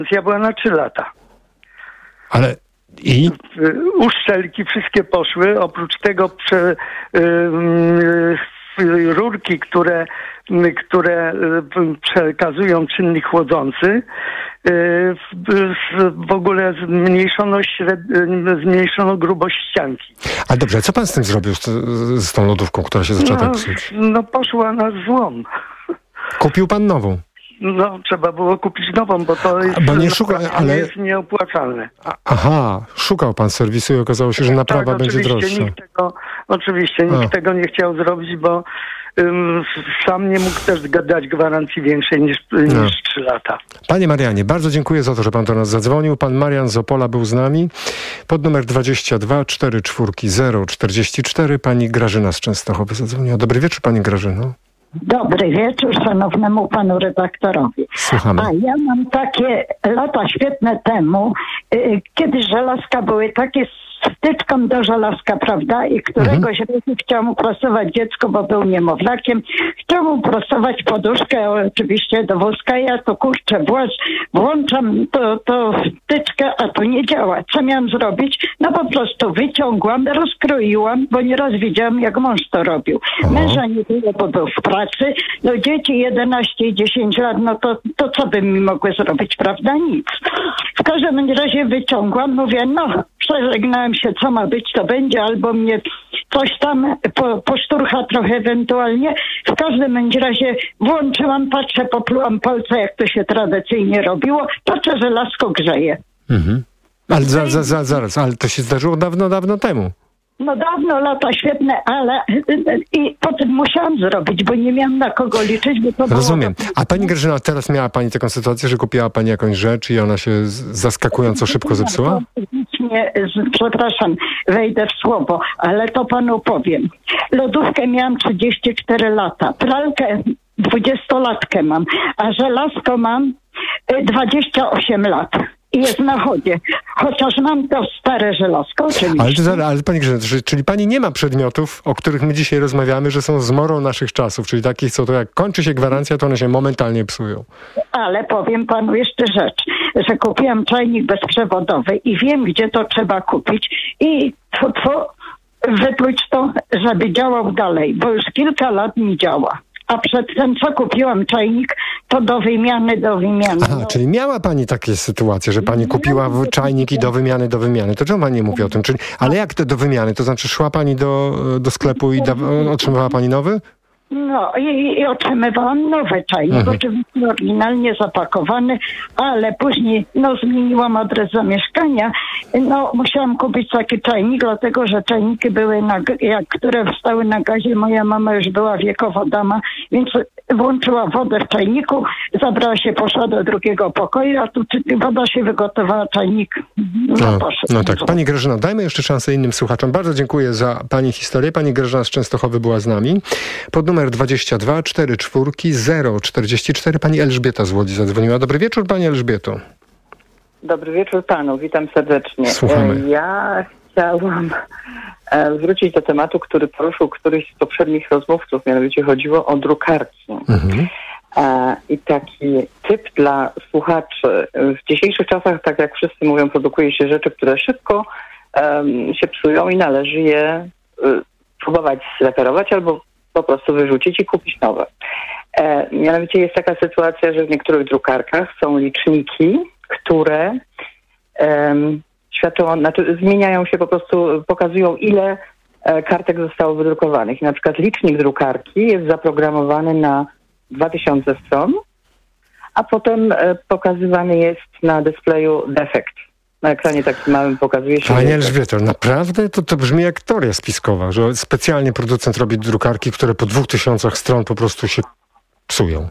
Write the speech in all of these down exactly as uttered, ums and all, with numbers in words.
Ja była na trzy lata. Ale i? Uszczelki wszystkie poszły, oprócz tego prze, y, y, rurki, które, y, które y, przekazują czynnik chłodzący, y, w, w ogóle zmniejszono, śred, y, zmniejszono grubość ścianki. Ale dobrze, co pan z tym zrobił, z, z tą lodówką, która się zaczęła no, tak psuć? No poszła na złom. Kupił pan nową? No, trzeba było kupić nową, bo to jest, bo nie szuka, ale... jest nieopłacalne. Aha, szukał pan serwisu i okazało się, że naprawa tak, będzie oczywiście droższa. Nikt tego, oczywiście nikt A. tego nie chciał zrobić, bo ym, sam nie mógł też dać gwarancji większej niż, No. niż trzy lata. Panie Marianie, bardzo dziękuję za to, że pan do nas zadzwonił. Pan Marian z Opola był z nami. Pod numer dwadzieścia dwa czterdzieści cztery zero czterdzieści cztery pani Grażyna z Częstochowy zadzwoniła. Dobry wieczór, pani Grażyno. Dobry wieczór szanownemu panu redaktorowi. Słuchamy. A ja mam takie lata świetne temu, y, kiedy żelazka były takie wtyczką do żelazka, prawda? I któregoś Mhm. razu chciał mu prostować dziecko, bo był niemowlakiem. Chciał mu prostować poduszkę, oczywiście do wózka. Ja to kurczę, włącz, włączam to, to wtyczkę, a to nie działa. Co miałam zrobić? No po prostu wyciągłam, rozkroiłam, bo nieraz widziałam, jak mąż to robił. Aha. Męża nie było, bo był w pracy. No dzieci jedenaście i dziesięć lat, no to, to co by mi mogły zrobić, prawda? Nic. W każdym razie wyciągłam, mówię, no przeżegnałem się, co ma być, to będzie, albo mnie coś tam po, poszturcha trochę ewentualnie. W każdym razie włączyłam, patrzę, poplułam palce, jak to się tradycyjnie robiło, patrzę, że lasko grzeje. Mhm. Ale za, za, za, zaraz, ale to się zdarzyło dawno, dawno temu. No dawno, lata świetne, ale i potem musiałam zrobić, bo nie miałam na kogo liczyć, bo to Rozumiem. było... A pani Grażyna, teraz miała pani taką sytuację, że kupiła pani jakąś rzecz i ona się z- zaskakująco szybko zepsuła? Nie, z- przepraszam, wejdę w słowo, ale to panu powiem. Lodówkę miałam trzydzieści cztery lata, pralkę dwudziestolatkę mam, a żelazko mam y, dwadzieścia osiem lat. I jest na chodzie. Chociaż mam to stare żelazko, oczywiście. Ale, to, zaraz- ale pani Grażyna, że- czyli pani nie ma przedmiotów, o których my dzisiaj rozmawiamy, że są zmorą naszych czasów, czyli takich, co to jak kończy się gwarancja, to one się momentalnie psują. Ale powiem panu jeszcze rzecz, że kupiłam czajnik bezprzewodowy i wiem, gdzie to trzeba kupić i tfu, tfu, wypluć to, żeby działał dalej, bo już kilka lat mi działa. A przedtem, co kupiłam czajnik, to do wymiany, do wymiany. Aha, No, czyli miała pani takie sytuacje, że pani kupiła w- czajniki do wymiany, do wymiany. To czemu pani nie mówi o tym? Czyli, ale jak te do wymiany? To znaczy szła pani do, do sklepu i da, otrzymywała pani nowy? No i, i otrzymywałam nowy czajnik, Mhm. oczywiście oryginalnie zapakowany, ale później no zmieniłam adres zamieszkania. No musiałam kupić taki czajnik, dlatego że czajniki były, na, jak, które stały na gazie. Moja mama już była wiekowa dama, więc włączyła wodę w czajniku, zabrała się, poszła do drugiego pokoju, a tu woda się wygotowała, czajnik no, No, poszedł. no tak. Pani Grażyna, dajmy jeszcze szansę innym słuchaczom. Bardzo dziękuję za pani historię. Pani Grażyna z Częstochowy była z nami. Pod numer dwadzieścia dwa czterdzieści cztery zero czterdzieści cztery pani Elżbieta z Łodzi zadzwoniła. Dobry wieczór, pani Elżbieto. Dobry wieczór panu, witam serdecznie. Słuchamy. E, Ja chciałam e, wrócić do tematu, który poruszył któryś z poprzednich rozmówców, mianowicie chodziło o drukarki. Mhm. E, I taki typ dla słuchaczy. W dzisiejszych czasach, tak jak wszyscy mówią, produkuje się rzeczy, które szybko em, się psują i należy je y, próbować zreperować albo po prostu wyrzucić i kupić nowe. E, mianowicie jest taka sytuacja, że w niektórych drukarkach są liczniki, które em, świadczą, o- znaczy zmieniają się po prostu, pokazują ile e, kartek zostało wydrukowanych. I na przykład licznik drukarki jest zaprogramowany na dwa tysiące stron, a potem e, pokazywany jest na dyspleju defekt. Na ekranie takim małym pokazuje się... Pani że- Elżbieto, naprawdę to, to brzmi jak teoria spiskowa, że specjalnie producent robi drukarki, które po dwóch tysiącach stron po prostu się psują.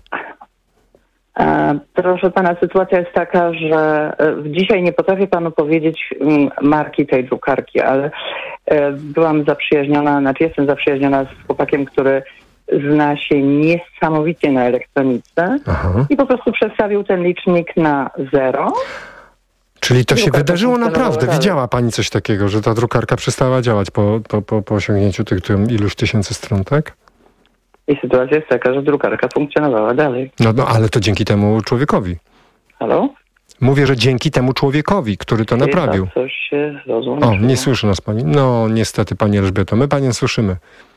E, Proszę pana, sytuacja jest taka, że e, dzisiaj nie potrafię panu powiedzieć mm, marki tej drukarki, ale e, byłam zaprzyjaźniona, znaczy jestem zaprzyjaźniona z chłopakiem, który zna się niesamowicie na elektronice Aha. i po prostu przestawił ten licznik na zero. Czyli to się Drukarka wydarzyło funkcjonowała naprawdę. dalej. Widziała pani coś takiego, że ta drukarka przestała działać po, po, po, po osiągnięciu tych tym iluś tysięcy stron, tak? I sytuacja jest taka, że drukarka funkcjonowała dalej. No, no ale to dzięki temu człowiekowi. Halo? Mówię, że dzięki temu człowiekowi, który to naprawił. Chyba coś się rozłączyło. O, nie słyszy nas pani. No, niestety, pani Elżbieto, my panią słyszymy.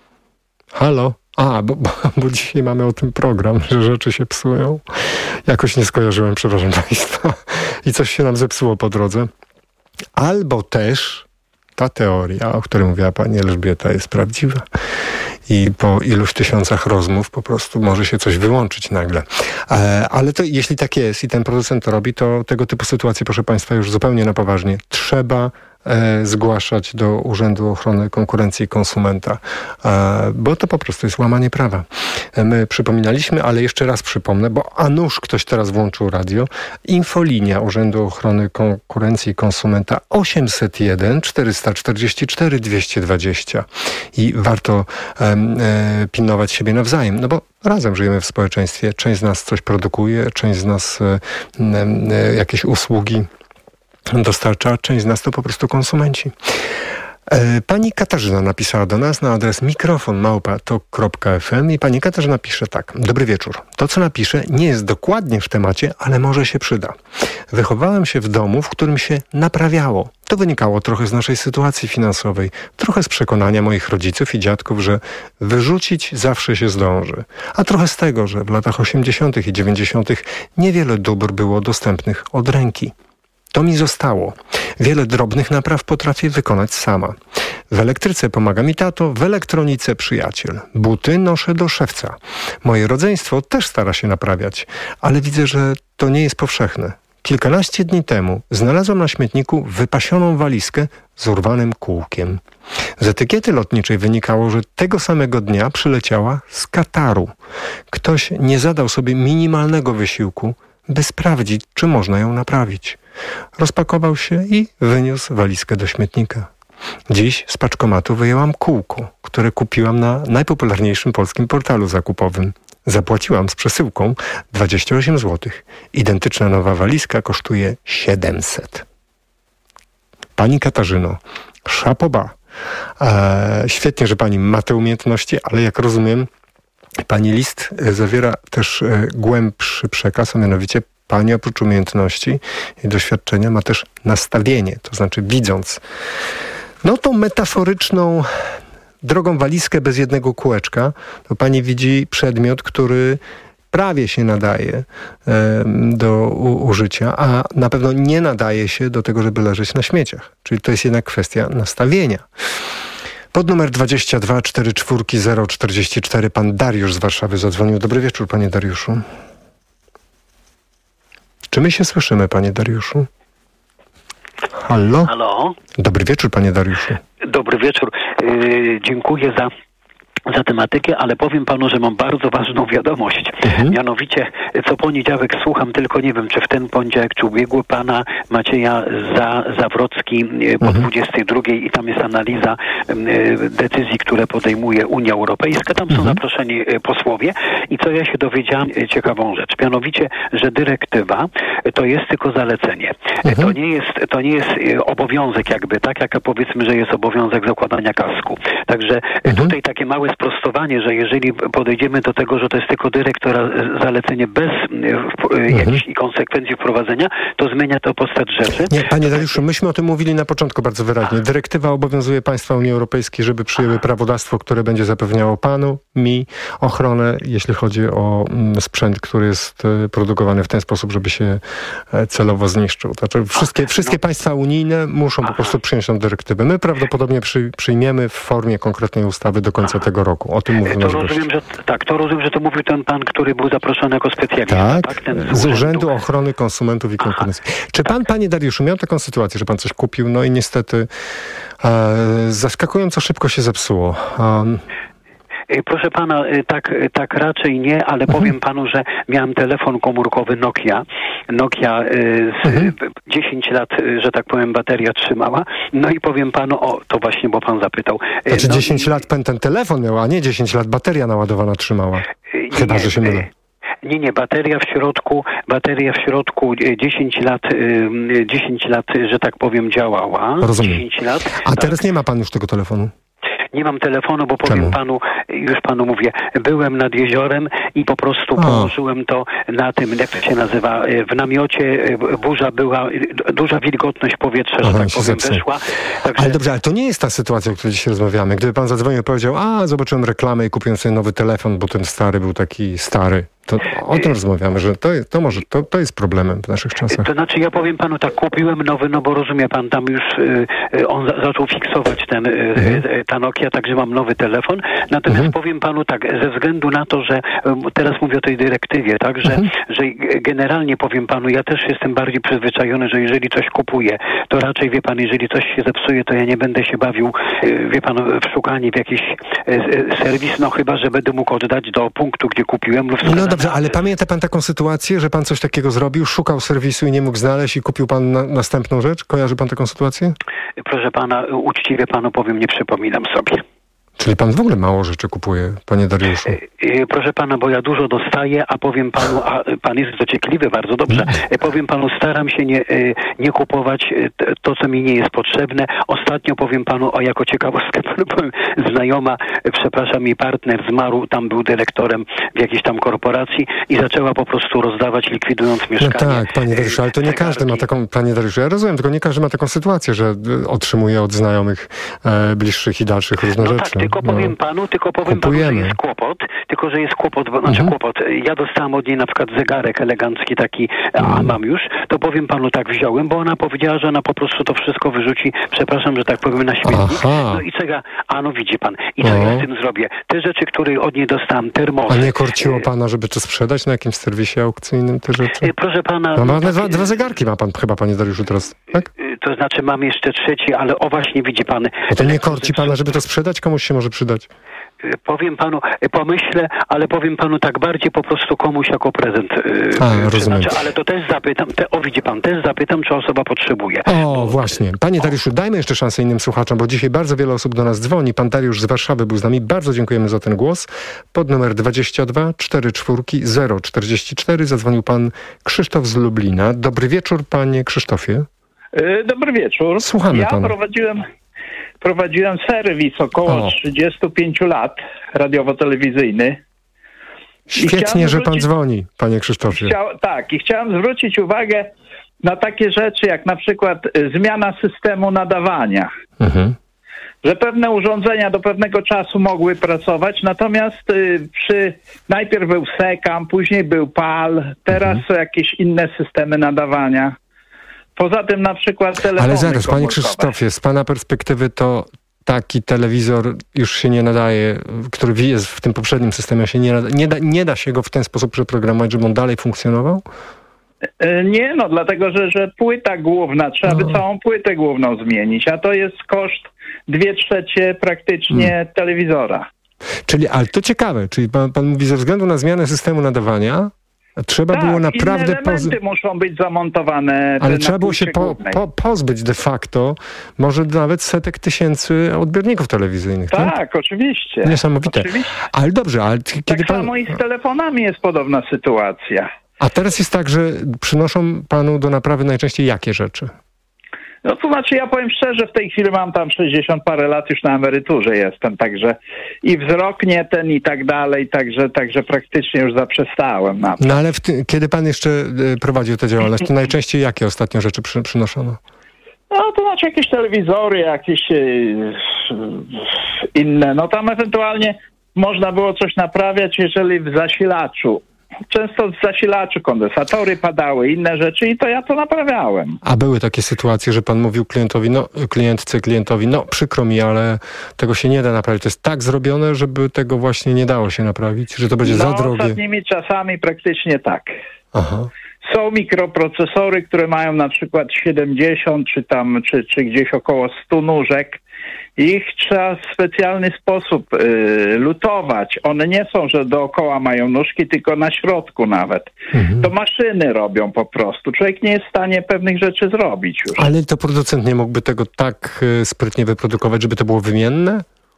Halo? A, bo, bo, bo dzisiaj mamy o tym program, że rzeczy się psują. Jakoś nie skojarzyłem, przepraszam państwa. I coś się nam zepsuło po drodze. Albo też ta teoria, o której mówiła pani Elżbieta, jest prawdziwa. I po iluś tysiącach rozmów po prostu może się coś wyłączyć nagle. E, ale to jeśli tak jest i ten producent to robi, to tego typu sytuacje, proszę państwa, już zupełnie na poważnie trzeba e, zgłaszać do Urzędu Ochrony Konkurencji i Konsumenta, e, bo to po prostu jest łamanie prawa. E, my przypominaliśmy, ale jeszcze raz przypomnę, bo a nuż ktoś teraz włączył radio, infolinia Urzędu Ochrony Konkurencji i Konsumenta osiemset jeden czterysta czterdzieści cztery dwieście dwadzieścia i warto e, e, pilnować siebie nawzajem, no bo razem żyjemy w społeczeństwie, część z nas coś produkuje, część z nas e, e, jakieś usługi dostarcza, część z nas to po prostu konsumenci. Pani Katarzyna napisała do nas na adres mikrofon małpa tok kropka f m i pani Katarzyna pisze tak. Dobry wieczór. To, co napiszę, nie jest dokładnie w temacie, ale może się przyda. Wychowałem się w domu, w którym się naprawiało. To wynikało trochę z naszej sytuacji finansowej, trochę z przekonania moich rodziców i dziadków, że wyrzucić zawsze się zdąży, a trochę z tego, że w latach osiemdziesiątych i dziewięćdziesiątych niewiele dóbr było dostępnych od ręki. To mi zostało. Wiele drobnych napraw potrafię wykonać sama. W elektryce pomaga mi tato, w elektronice przyjaciel. Buty noszę do szewca. Moje rodzeństwo też stara się naprawiać, ale widzę, że to nie jest powszechne. Kilkanaście dni temu znalazłam na śmietniku wypasioną walizkę z urwanym kółkiem. Z etykiety lotniczej wynikało, że tego samego dnia przyleciała z Kataru. Ktoś nie zadał sobie minimalnego wysiłku, by sprawdzić, czy można ją naprawić. Rozpakował się i wyniósł walizkę do śmietnika. Dziś z paczkomatu wyjęłam kółko, które kupiłam na najpopularniejszym polskim portalu zakupowym. Zapłaciłam z przesyłką dwadzieścia osiem złotych. Identyczna nowa walizka kosztuje siedemset. Pani Katarzyno, szapoba. Eee, świetnie, że pani ma te umiejętności, ale jak rozumiem, pani list zawiera też e, głębszy przekaz, a mianowicie pani oprócz umiejętności i doświadczenia ma też nastawienie, to znaczy widząc no tą metaforyczną drogą walizkę bez jednego kółeczka, to pani widzi przedmiot, który prawie się nadaje e, do u, użycia, a na pewno nie nadaje się do tego, żeby leżeć na śmieciach. Czyli to jest jednak kwestia nastawienia. Pod numer dwadzieścia dwa czterdzieści cztery zero czterdzieści cztery pan Dariusz z Warszawy zadzwonił. Dobry wieczór, panie Dariuszu. Czy my się słyszymy, panie Dariuszu? Halo? Halo? Dobry wieczór, panie Dariuszu. Dobry wieczór. Yy, dziękuję za... za tematykę, ale powiem panu, że mam bardzo ważną wiadomość. Mhm. Mianowicie, co poniedziałek słucham, tylko nie wiem, czy w ten poniedziałek, czy ubiegły pana Macieja za, Zawrocki po mhm. dwudziestej drugiej i tam jest analiza y, decyzji, które podejmuje Unia Europejska. Tam mhm. są zaproszeni y, posłowie i co ja się dowiedziałam, y, ciekawą rzecz. Mianowicie, że dyrektywa y, to jest tylko zalecenie. Mhm. To nie jest, to nie jest y, obowiązek jakby, tak jak powiedzmy, że jest obowiązek zakładania kasku. Także mhm. tutaj takie małe sprostowanie, że jeżeli podejdziemy do tego, że to jest tylko dyrektora zalecenie bez mhm. jakichś konsekwencji wprowadzenia, to zmienia to postać rzeczy. Nie, panie Dariuszu, myśmy o tym mówili na początku bardzo wyraźnie. Dyrektywa obowiązuje państwa Unii Europejskiej, żeby przyjęły prawodawstwo, które będzie zapewniało panu, mi ochronę, jeśli chodzi o sprzęt, który jest produkowany w ten sposób, żeby się celowo zniszczył. Znaczy wszystkie, wszystkie no. państwa unijne muszą Aha. po prostu przyjąć tę dyrektywę. My prawdopodobnie przy, przyjmiemy w formie konkretnej ustawy do końca Aha. tego roku. O tym mówił to rozumiem, że Tak, to rozumiem, że to mówił ten pan, który był zaproszony jako specjalista. Tak, tak? Ten z, z Urzędu. Urzędu Ochrony Konsumentów i Konkurencji. Aha. Czy pan, tak. panie Dariuszu, miał taką sytuację, że pan coś kupił, no i niestety e, zaskakująco szybko się zepsuło? Um, Proszę pana, tak, tak raczej nie, ale mhm. powiem panu, że miałem telefon komórkowy Nokia. Nokia z mhm. dziesięć lat, że tak powiem, bateria trzymała. No i powiem panu, o, to właśnie, bo pan zapytał. Znaczy no, dziesięć lat pan ten telefon miał, a nie dziesięć lat bateria naładowana trzymała. Chyba, nie, że się mylę. Nie, nie, bateria w środku, bateria w środku dziesięć lat, dziesięć lat, że tak powiem, działała. Rozumiem. dziesięć lat. A tak. teraz nie ma pan już tego telefonu? nie mam telefonu, bo powiem Czemu? panu, już panu mówię, byłem nad jeziorem i po prostu A. położyłem to na tym, jak to się nazywa, w namiocie, burza była, duża wilgotność powietrza, że Aha, tak się powiem, zepsuł. weszła. Także... Ale dobrze, ale to nie jest ta sytuacja, o której dzisiaj rozmawiamy. Gdyby pan zadzwonił i powiedział, a zobaczyłem reklamę i kupiłem sobie nowy telefon, bo ten stary był taki stary. To o tym rozmawiamy, że to, jest, to może to, to jest problemem w naszych czasach. To znaczy ja powiem panu tak, kupiłem nowy, no bo rozumie pan, tam już y, y, on za, zaczął fiksować ten, y, Mhm. y, ta Nokia, także mam nowy telefon. Natomiast Mhm. powiem panu tak, ze względu na to, że y, teraz mówię o tej dyrektywie, tak, że, Mhm. że generalnie powiem panu, ja też jestem bardziej przyzwyczajony, że jeżeli coś kupuję, to raczej wie pan, jeżeli coś się zepsuje, to ja nie będę się bawił, y, wie pan, w szukanie w jakiś y, y, serwis, no chyba, że będę mógł oddać do punktu, gdzie kupiłem lub No dobrze, ale pamięta pan taką sytuację, że pan coś takiego zrobił, szukał serwisu i nie mógł znaleźć i kupił pan na, następną rzecz? Kojarzy pan taką sytuację? Proszę pana, uczciwie panu powiem, nie przypominam sobie. Czyli pan w ogóle mało rzeczy kupuje, panie Dariuszu? E, Proszę pana, bo ja dużo dostaję, a powiem panu, a pan jest dociekliwy bardzo dobrze, e, powiem panu, staram się nie, e, nie kupować e, to, co mi nie jest potrzebne. Ostatnio powiem panu, o jako ciekawostkę panu powiem, znajoma, e, przepraszam, jej partner zmarł, tam był dyrektorem w jakiejś tam korporacji i zaczęła po prostu rozdawać, likwidując No mieszkanie. tak, panie Dariuszu, ale to nie zegarki. każdy ma taką, panie Dariuszu, ja rozumiem, tylko nie każdy ma taką sytuację, że y, otrzymuje od znajomych e, bliższych i dalszych różne No rzeczy. tak, tylko powiem no. panu, tylko powiem Kupujemy. panu, że jest kłopot, tylko że jest kłopot, bo, znaczy Mhm. kłopot. Ja dostałam od niej na przykład zegarek elegancki taki, a Mhm. mam już, to powiem panu tak wziąłem, bo ona powiedziała, że ona po prostu to wszystko wyrzuci, przepraszam, że tak powiem, na śmietnik. Aha. No i czego, a no widzi pan, i co No. ja z tym zrobię? Te rzeczy, które od niej dostałam, termosy. A nie korciło e, pana, żeby to sprzedać na jakimś serwisie aukcyjnym, te rzeczy? e, Proszę pana... No, ma no, dwa, tak, dwa zegarki ma pan chyba, panie Dariuszu, teraz, tak? e, To znaczy mam jeszcze trzeci, ale o właśnie widzi pan... No to nie korci pana, żeby to sprzedać? Komuś się może przydać. Powiem panu, pomyślę, ale powiem panu tak bardziej po prostu komuś jako prezent. Yy, A, rozumiem. ale to też zapytam, te, o widzi pan, też zapytam, czy osoba potrzebuje. O, właśnie. Panie Dariuszu, dajmy jeszcze szansę innym słuchaczom, bo dzisiaj bardzo wiele osób do nas dzwoni. Pan Dariusz z Warszawy był z nami. Bardzo dziękujemy za ten głos. Pod numer dwadzieścia dwa cztery cztery zero czterdzieści cztery zadzwonił pan Krzysztof z Lublina. Dobry wieczór, panie Krzysztofie. Dobry wieczór. Słuchamy ja pana. prowadziłem, prowadziłem serwis około O. trzydziestu pięciu lat, radiowo-telewizyjny. Świetnie, chciałem że pan zwrócić- dzwoni, panie Krzysztofie. Chciał, tak, i chciałem zwrócić uwagę na takie rzeczy, jak na przykład y, zmiana systemu nadawania. Mhm. Że pewne urządzenia do pewnego czasu mogły pracować, natomiast y, przy najpierw był SECAM, później był PAL, teraz Mhm. są jakieś inne systemy nadawania. Poza tym na przykład telefony Ale zaraz, panie komórkowe. Krzysztofie, z pana perspektywy to taki telewizor już się nie nadaje, który jest w tym poprzednim systemie, się nie, nada, nie, da, nie da się go w ten sposób przeprogramować, żeby on dalej funkcjonował? E, Nie, no dlatego, że, że płyta główna, trzeba by No. całą płytę główną zmienić, a to jest koszt dwie trzecie praktycznie Hmm. telewizora. Czyli, ale to ciekawe, czyli pan, pan mówi, ze względu na zmianę systemu nadawania, trzeba Tak, było inne naprawdę... elementy muszą być zamontowane. Ale na trzeba było się płycie po, głównej. po, pozbyć de facto może nawet setek tysięcy odbiorników telewizyjnych, tak? Tak, oczywiście. Niesamowite. Oczywiście. Ale dobrze, ale t- kiedy Tak pan... samo i z telefonami jest podobna sytuacja. A teraz jest tak, że przynoszą panu do naprawy najczęściej jakie rzeczy? No to znaczy ja powiem szczerze, w tej chwili mam tam sześćdziesiąt parę lat, już na emeryturze jestem, także i wzrok nie ten i tak dalej, także, także praktycznie już zaprzestałem na to. No ale w ty, kiedy pan jeszcze y, prowadził tę działalność, to najczęściej jakie ostatnio rzeczy przy, przynoszono? No to znaczy jakieś telewizory, jakieś yy, inne, no tam ewentualnie można było coś naprawiać, jeżeli w zasilaczu. Często w zasilaczu kondensatory padały, inne rzeczy i to ja to naprawiałem. A były takie sytuacje, że pan mówił klientowi, no klientce, klientowi, no przykro mi, ale tego się nie da naprawić. To jest tak zrobione, żeby tego właśnie nie dało się naprawić, że to będzie no, za drogie. ostatnimi czasami praktycznie tak. Aha. Są mikroprocesory, które mają na przykład siedemdziesiąt czy tam, czy, czy gdzieś około stu nóżek. Ich trzeba w specjalny sposób y, lutować. One nie są, że dookoła mają nóżki, tylko na środku nawet. Mhm. To maszyny robią po prostu. Człowiek nie jest w stanie pewnych rzeczy zrobić już. Ale to producent nie mógłby tego tak y, sprytnie wyprodukować, żeby to było wymienne?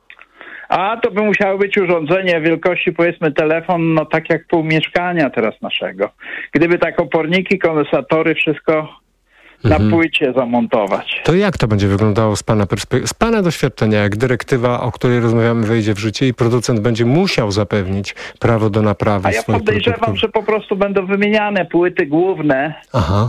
A to by musiało być urządzenie wielkości, powiedzmy telefon, no tak jak pół mieszkania teraz naszego. Gdyby tak oporniki, kondensatory, wszystko na mhm. płycie zamontować. To jak to będzie wyglądało z pana perspektywy, z pana doświadczenia, jak dyrektywa, o której rozmawiamy, wejdzie w życie i producent będzie musiał zapewnić prawo do naprawy A ja swoich podejrzewam, produktów? że po prostu będą wymieniane płyty główne. Aha.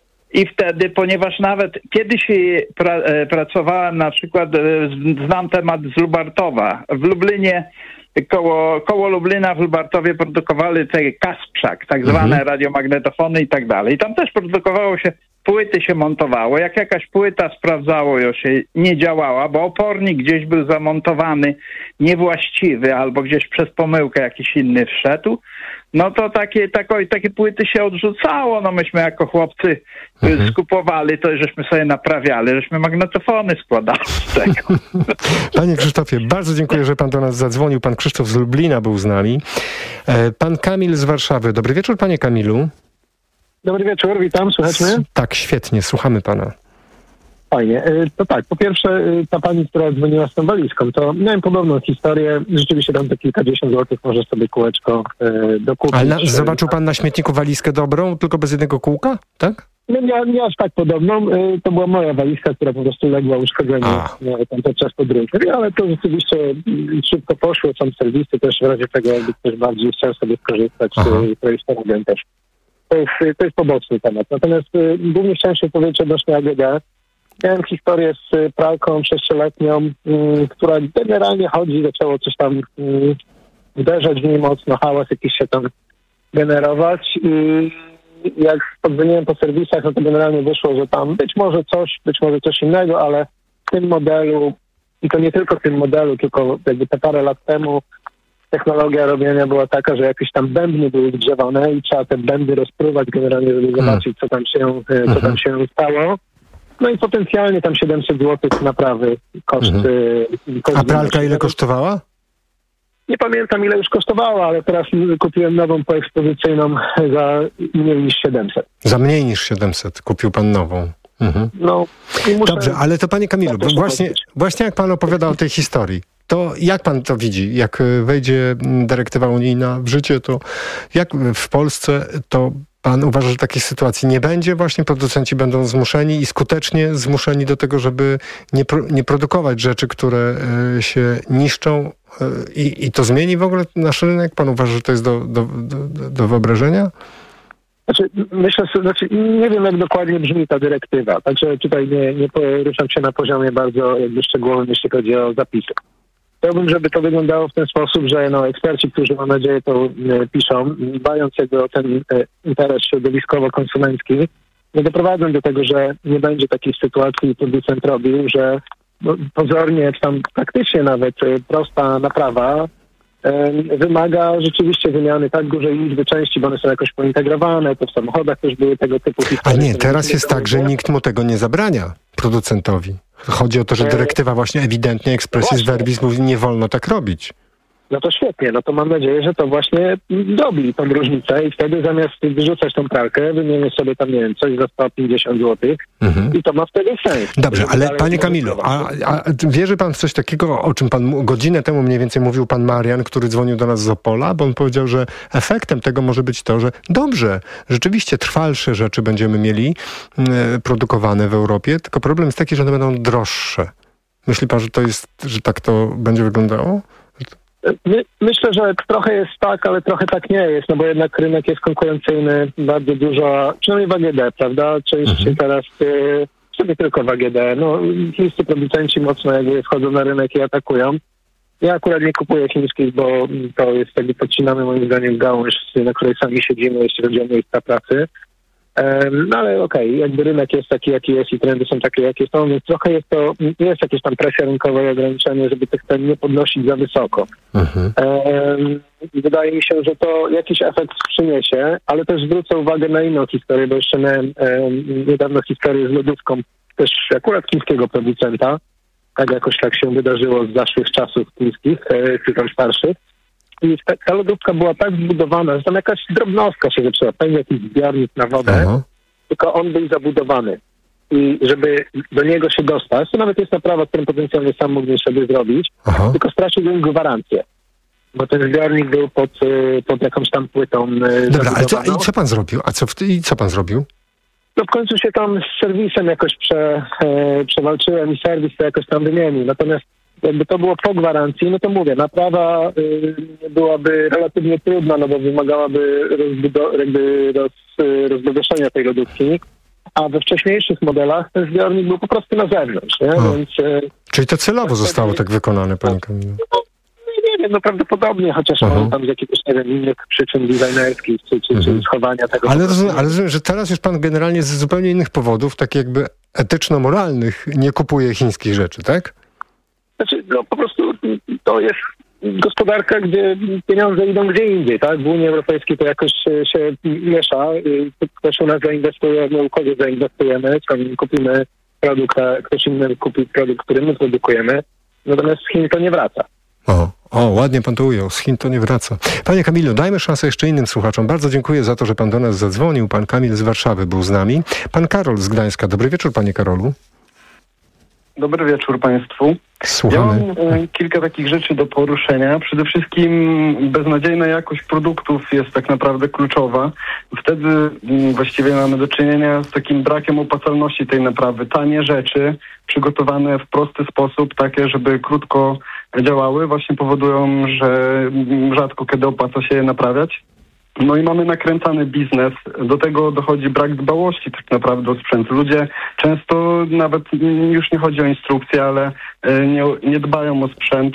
I wtedy, ponieważ nawet kiedyś pra, e, pracowałem, na przykład e, znam temat z Lubartowa. W Lublinie, koło, koło Lublina w Lubartowie produkowali te Kasprzak, tak zwane mhm. radiomagnetofony i tak dalej. I tam też produkowało się, płyty się montowało. Jak jakaś płyta sprawdzało ją się, nie działała, bo opornik gdzieś był zamontowany niewłaściwy albo gdzieś przez pomyłkę jakiś inny wszedł, no to takie, takie, takie płyty się odrzucało. No myśmy jako chłopcy mhm. skupowali to, żeśmy sobie naprawiali, żeśmy magnetofony składali z tego. Panie Krzysztofie, bardzo dziękuję, że pan do nas zadzwonił. Pan Krzysztof z Lublina był z nami. Pan Kamil z Warszawy. Dobry wieczór, panie Kamilu. Dobry wieczór, witam, słychać mnie? Tak, świetnie, słuchamy pana. Fajnie. To tak, po pierwsze ta pani, która dzwoniła z tą walizką, to miałem podobną historię. Rzeczywiście tam te kilkadziesiąt złotych może sobie kółeczko e, dokupić. Ale na, zobaczył pan na śmietniku walizkę dobrą, tylko bez jednego kółka, tak? No nie, nie aż tak podobną. E, to była moja walizka, która po prostu legła uszkodzeniu tam podczas podróży. Ale to rzeczywiście szybko poszło, są serwisy też w razie tego, jakby ktoś bardziej chciał sobie skorzystać, to jest ten też. To jest, to jest poboczny temat. Natomiast y, głównie chciałem się powiedzieć odnośnie A G D. Miałem historię z pralką sześcioletnią, y, która generalnie chodzi, zaczęło coś tam y, uderzać w niej mocno, hałas jakiś się tam generować i jak podzwoniłem po serwisach, no to generalnie wyszło, że tam być może coś, być może coś innego, ale w tym modelu, i to nie tylko w tym modelu, tylko jakby te parę lat temu technologia robienia była taka, że jakieś tam bębny były wgrzewane i trzeba te bębny rozpruwać generalnie, żeby zobaczyć, co tam się, co tam się stało. No i potencjalnie tam siedemset złotych naprawy koszt. Mhm. koszt A pralka ile kosztowała? Nie pamiętam, ile już kosztowała, ale teraz kupiłem nową poekspozycyjną za mniej niż siedemset. Za mniej niż siedemset kupił pan nową. Mhm. No, i muszę... Dobrze, ale to panie Kamilu, bo właśnie, właśnie jak pan opowiada o tej historii, to jak pan to widzi? Jak wejdzie dyrektywa unijna w życie, to jak w Polsce to pan uważa, że takiej sytuacji nie będzie? Właśnie producenci będą zmuszeni i skutecznie zmuszeni do tego, żeby nie, pro, nie produkować rzeczy, które y, się niszczą y, i, i to zmieni w ogóle nasz rynek? Pan uważa, że to jest do, do, do, do wyobrażenia? Znaczy, myślę, znaczy, nie wiem, jak dokładnie brzmi ta dyrektywa, także tutaj nie, nie poruszam się na poziomie bardzo jakby szczegółowym, jeśli chodzi o zapisy. Chciałbym, żeby to wyglądało w ten sposób, że no, eksperci, którzy mam nadzieję to e, piszą, dbając jakby o ten e, interes środowiskowo-konsumencki, nie doprowadzą do tego, że nie będzie takiej sytuacji, producent robił, że no, pozornie, czy tam praktycznie nawet e, prosta naprawa e, wymaga rzeczywiście wymiany tak dużej liczby części, bo one są jakoś pointegrowane, to w samochodach też były tego typu historie. A nie, teraz jest tak, że nikt mu tego nie zabrania, producentowi. Chodzi o to, że dyrektywa właśnie ewidentnie expressis verbis mówi, nie wolno tak robić. No to świetnie, no to mam nadzieję, że to właśnie zrobi tą różnicę i wtedy zamiast wyrzucać tą pralkę, wymienię sobie tam, nie wiem, coś za sto pięćdziesiąt złotych mhm. i to ma wtedy sens. Dobrze, ale panie Kamilu, a, a wierzy pan w coś takiego, o czym pan godzinę temu mniej więcej mówił pan Marian, który dzwonił do nas z Opola, bo on powiedział, że efektem tego może być to, że dobrze, rzeczywiście trwalsze rzeczy będziemy mieli e, produkowane w Europie, tylko problem jest taki, że one będą droższe. Myśli pan, że to jest, że tak to będzie wyglądało? My, myślę, że trochę jest tak, ale trochę tak nie jest, no bo jednak rynek jest konkurencyjny, bardzo dużo, przynajmniej w A G D, prawda? Część mhm. teraz, y, sobie tylko w A G D, no chińscy producenci mocno jakby wchodzą na rynek i atakują. Ja akurat nie kupuję chińskich, bo to jest jakby podcinamy moim zdaniem gałąź, na której sami siedzimy, jeśli chodzi o miejsca pracy. No ale okej, okay, jakby rynek jest taki, jaki jest i trendy są takie, jakie są, więc trochę jest to, jest jakieś tam presja rynkowa i ograniczenie, żeby tych cen nie podnosić za wysoko. Mhm. Um, wydaje mi się, że to jakiś efekt przyniesie, ale też zwrócę uwagę na inną historię, bo jeszcze miałem um, niedawno historię z lodówką, też akurat chińskiego producenta, tak jakoś tak się wydarzyło z zaszłych czasów chińskich, e, czy tam starszych. I ta, ta lodówka była tak zbudowana, że tam jakaś drobnostka się zaczęła, pewnie jakiś zbiornik na wodę, Aha. tylko on był zabudowany. I żeby do niego się dostać, to nawet jest naprawa, którą potencjalnie sam mógłbym sobie zrobić, Aha. tylko straciłbym gwarancję. Bo ten zbiornik był pod, pod jakąś tam płytą. Dobra, ale co, i co pan zrobił? A co, i co pan zrobił? no w końcu się tam z serwisem jakoś prze, e, przewalczyłem i serwis to jakoś tam wymienił. Natomiast jakby to było po gwarancji, no to mówię, naprawa y, byłaby relatywnie trudna, no bo wymagałaby rozbudo- jakby roz, rozbezpieczenia tej lodówki, a we wcześniejszych modelach ten zbiornik był po prostu na zewnątrz, nie? Więc, y, Czyli to celowo zostało tak wykonane, panie Kamilu? Nie wiem, no prawdopodobnie, chociaż uh-huh. tam z jakiegoś, nie wiem, innych przyczyn designerskich, czy, czy, uh-huh. czy schowania tego. Ale rozumiem, ale rozumiem, że teraz już pan generalnie z zupełnie innych powodów, tak jakby etyczno-moralnych, nie kupuje chińskich rzeczy, tak? Znaczy, no po prostu to jest gospodarka, gdzie pieniądze idą gdzie indziej, tak? W Unii Europejskiej to jakoś się miesza. Ktoś u nas zainwestuje, my u kogoś zainwestujemy, kupimy produkt, a ktoś inny kupi produkt, który my produkujemy. Natomiast z Chin to nie wraca. O, o, ładnie pan to ujął. Z Chin to nie wraca. Panie Kamilu, dajmy szansę jeszcze innym słuchaczom. Bardzo dziękuję za to, że pan do nas zadzwonił. Pan Kamil z Warszawy był z nami. Pan Karol z Gdańska. Dobry wieczór, panie Karolu. Dobry wieczór państwu. Słuchamy. Ja mam e, kilka takich rzeczy do poruszenia. Przede wszystkim beznadziejna jakość produktów jest tak naprawdę kluczowa. Wtedy m, właściwie mamy do czynienia z takim brakiem opłacalności tej naprawy. Tanie rzeczy przygotowane w prosty sposób, takie, żeby krótko działały, właśnie powodują, że m, rzadko kiedy opłaca się je naprawiać. No i mamy nakręcany biznes. Do tego dochodzi brak dbałości tak naprawdę o sprzęt. Ludzie często nawet już nie chodzi o instrukcje, ale nie, nie dbają o sprzęt.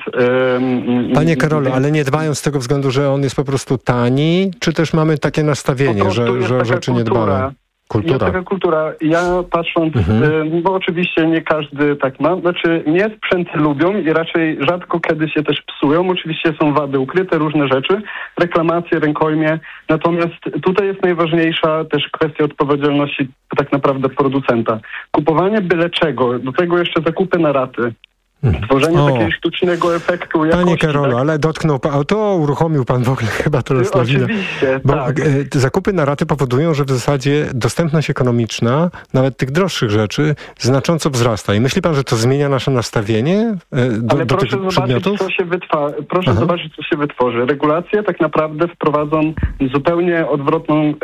Panie Karolu, ale nie dbają z tego względu, że on jest po prostu tani, czy też mamy takie nastawienie, że, że rzeczy nie dbają? Kultura. Jest taka kultura. Ja patrząc, mhm. bo oczywiście nie każdy tak ma, znaczy mnie sprzęty lubią i raczej rzadko kiedy się też psują. Oczywiście są wady ukryte, różne rzeczy, reklamacje, rękojmie. Natomiast tutaj jest najważniejsza też kwestia odpowiedzialności tak naprawdę producenta. Kupowanie byle czego, do tego jeszcze zakupy na raty. Tworzenie o. takiego sztucznego efektu jakości. Panie Karolu, tak? Ale dotknął pan, to uruchomił pan w ogóle chyba to rozstawinę. Oczywiście, Bo tak. zakupy na raty powodują, że w zasadzie dostępność ekonomiczna, nawet tych droższych rzeczy, znacząco wzrasta. I myśli pan, że to zmienia nasze nastawienie do, Ale do proszę tych zobaczyć, przedmiotów? co się wytwa- proszę Aha. zobaczyć, co się wytworzy. Regulacje tak naprawdę wprowadzą zupełnie odwrotną em,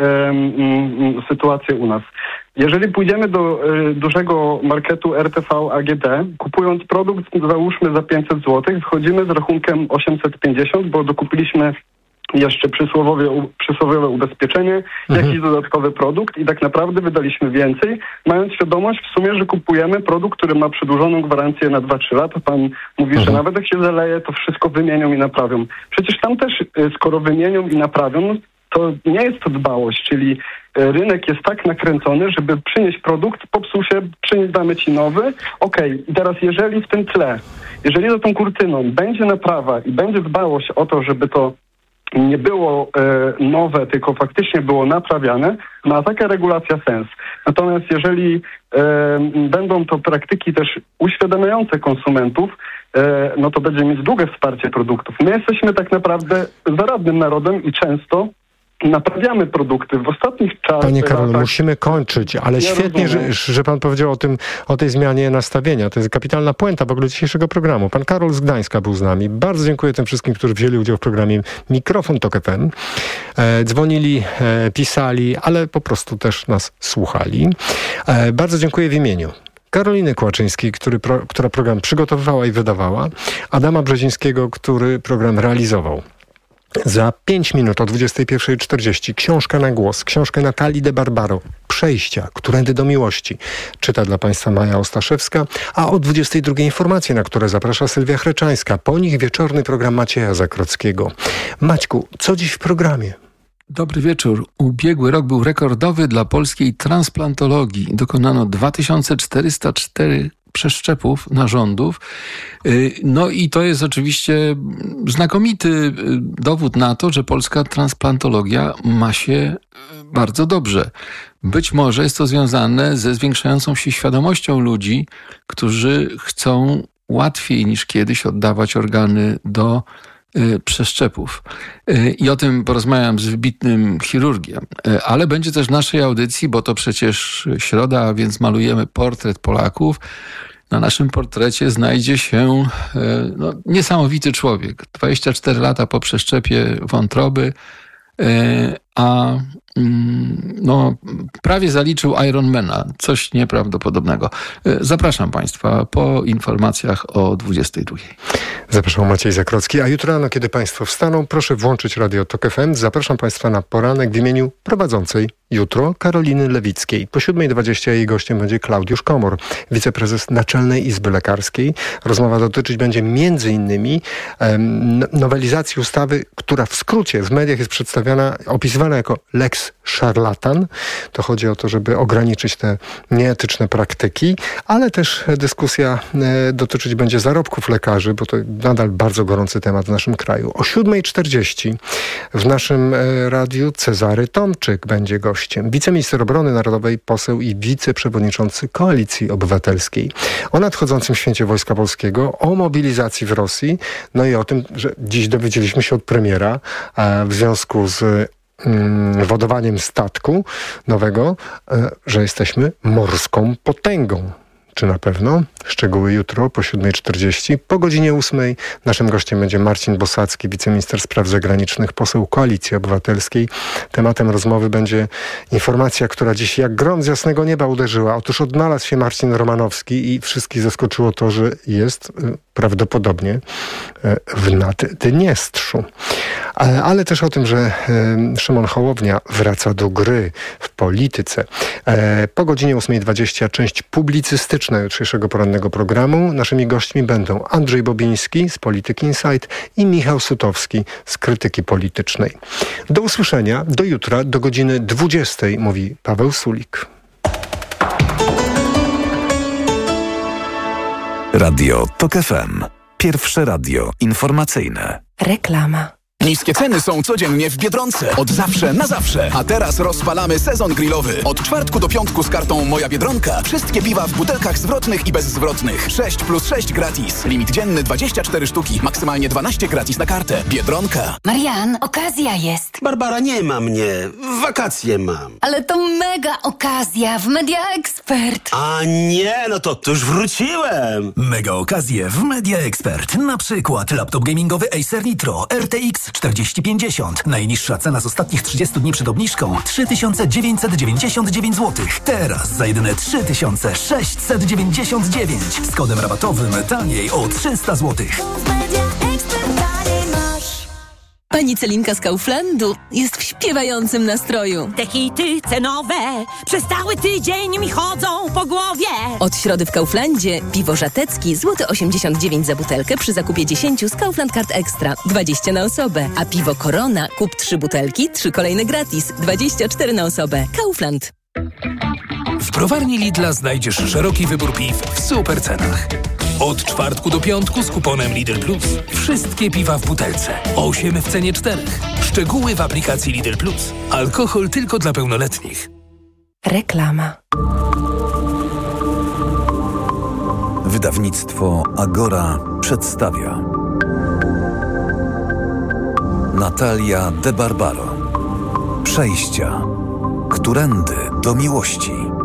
em, sytuację u nas. Jeżeli pójdziemy do y, dużego marketu R T V A G D, kupując produkt, załóżmy za pięćset złotych, wchodzimy z rachunkiem osiemset pięćdziesiąt, bo dokupiliśmy jeszcze przysłowiowe, przysłowiowe ubezpieczenie, mhm. jakiś dodatkowy produkt i tak naprawdę wydaliśmy więcej, mając świadomość w sumie, że kupujemy produkt, który ma przedłużoną gwarancję na dwa trzy lata. Pan mówi, mhm. że nawet jak się zaleje, to wszystko wymienią i naprawią. Przecież tam też, skoro wymienią i naprawią, to nie jest to dbałość, czyli rynek jest tak nakręcony, żeby przynieść produkt, popsuł się, przynieść, damy ci nowy. Okej, okay. I teraz jeżeli w tym tle, jeżeli za tą kurtyną będzie naprawa i będzie dbałość o to, żeby to nie było e, nowe, tylko faktycznie było naprawiane, ma taka regulacja sens. Natomiast jeżeli e, będą to praktyki też uświadamiające konsumentów, e, no to będzie mieć długie wsparcie produktów. My jesteśmy tak naprawdę zaradnym narodem i często naprawiamy produkty. W ostatnich czasach... Panie Karolu, musimy kończyć, ale ja świetnie, że, że pan powiedział o tym, o tej zmianie nastawienia. To jest kapitalna puenta w ogóle dzisiejszego programu. Pan Karol z Gdańska był z nami. Bardzo dziękuję tym wszystkim, którzy wzięli udział w programie Mikrofon Tok F M. E, dzwonili, e, pisali, ale po prostu też nas słuchali. E, bardzo dziękuję w imieniu Karoliny Kłaczyńskiej, który pro, która program przygotowywała i wydawała, Adama Brzezińskiego, który program realizował. Za pięć minut o dwudziestej pierwszej czterdzieści książka na głos, książkę Natalii de Barbaro, Przejścia, Którędy do miłości. Czyta dla Państwa Maja Ostaszewska, a o dwudziestej drugiej informacje, na które zaprasza Sylwia Chreczańska. Po nich wieczorny program Macieja Zakrockiego. Maćku, co dziś w programie? Dobry wieczór. Ubiegły rok był rekordowy dla polskiej transplantologii. Dokonano dwa tysiące czterysta cztery przeszczepów narządów. No i to jest oczywiście znakomity dowód na to, że polska transplantologia ma się bardzo dobrze. Być może jest to związane ze zwiększającą się świadomością ludzi, którzy chcą łatwiej niż kiedyś oddawać organy do przeszczepów. I o tym porozmawiam z wybitnym chirurgiem. Ale będzie też w naszej audycji, bo to przecież środa, a więc malujemy portret Polaków. Na naszym portrecie znajdzie się no, niesamowity człowiek. dwadzieścia cztery lata po przeszczepie wątroby, a no, prawie zaliczył Ironmana. Coś nieprawdopodobnego. Zapraszam Państwa po informacjach o dwudziestej drugiej. Zapraszam, Maciej Zakrocki. A jutro rano, kiedy Państwo wstaną, proszę włączyć Radio Tok F M. Zapraszam Państwa na poranek w imieniu prowadzącej jutro Karoliny Lewickiej. Po siódma dwadzieścia jej gościem będzie Klaudiusz Komor, wiceprezes Naczelnej Izby Lekarskiej. Rozmowa dotyczyć będzie między innymi um, nowelizacji ustawy, która w skrócie w mediach jest przedstawiana, opisywana jako Lex Szarlatan. To chodzi o to, żeby ograniczyć te nieetyczne praktyki, ale też dyskusja e, dotyczyć będzie zarobków lekarzy, bo to nadal bardzo gorący temat w naszym kraju. O siódma czterdzieści w naszym e, radiu Cezary Tomczyk będzie gościem. Wiceminister Obrony Narodowej, poseł i wiceprzewodniczący Koalicji Obywatelskiej. O nadchodzącym święcie Wojska Polskiego, o mobilizacji w Rosji, no i o tym, że dziś dowiedzieliśmy się od premiera e, w związku z wodowaniem statku nowego, że jesteśmy morską potęgą. Czy na pewno? Szczegóły jutro po siódma czterdzieści. Po godzinie ósmej naszym gościem będzie Marcin Bosacki, wiceminister spraw zagranicznych, poseł Koalicji Obywatelskiej. Tematem rozmowy będzie informacja, która dziś jak grom z jasnego nieba uderzyła. Otóż odnalazł się Marcin Romanowski i wszystkich zaskoczyło to, że jest prawdopodobnie w Naddniestrzu. Ale też o tym, że Szymon Hołownia wraca do gry w polityce. Po godzinie ósma dwadzieścia część publicystyczna jutrzejszego porannego programu. Naszymi gośćmi będą Andrzej Bobiński z Polityki Insight i Michał Sutowski z Krytyki Politycznej. Do usłyszenia, do jutra, do godziny dwudziestej, mówi Paweł Sulik. Radio Tok F M. Pierwsze radio informacyjne. Reklama. Niskie ceny są codziennie w Biedronce. Od zawsze na zawsze. A teraz rozpalamy sezon grillowy. Od czwartku do piątku z kartą Moja Biedronka. Wszystkie piwa w butelkach zwrotnych i bezzwrotnych. sześć plus sześć gratis. Limit dzienny dwadzieścia cztery sztuki. Maksymalnie dwanaście gratis na kartę. Biedronka. Marian, okazja jest. Barbara, nie ma mnie. Wakacje mam. Ale to mega okazja w Media Expert. A nie, no to, to już wróciłem. Mega okazje w Media Expert. Na przykład laptop gamingowy Acer Nitro R T X czterdzieści pięćdziesiąt. Najniższa cena z ostatnich trzydziestu dni przed obniżką trzy tysiące dziewięćset dziewięćdziesiąt dziewięć złotych. Teraz za jedyne trzy tysiące sześćset dziewięćdziesiąt dziewięć. Z kodem rabatowym taniej o trzysta złotych. Pani Celinka z Kauflandu jest w śpiewającym nastroju. Te hity cenowe przez cały tydzień mi chodzą po głowie. Od środy w Kauflandzie piwo żatecki złoty osiemdziesiąt dziewięć za butelkę przy zakupie dziesięciu z Kaufland Card Extra, dwadzieścia na osobę. A piwo Corona kup trzy butelki, trzy kolejne gratis, dwadzieścia cztery na osobę. Kaufland. W browarni Lidla znajdziesz szeroki wybór piw w super cenach. Od czwartku do piątku z kuponem Lidl Plus. Wszystkie piwa w butelce. osiem w cenie czterech. Szczegóły w aplikacji Lidl Plus. Alkohol tylko dla pełnoletnich. Reklama. Wydawnictwo Agora przedstawia Natalia de Barbaro. Przejścia. Którędy do miłości.